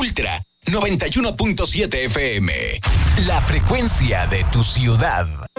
Ultra 91.7 FM. La frecuencia de tu ciudad.